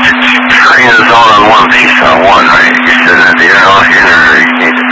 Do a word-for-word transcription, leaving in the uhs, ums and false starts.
Train is all on one piece on one, right? You're sitting at the airlock here, or you need to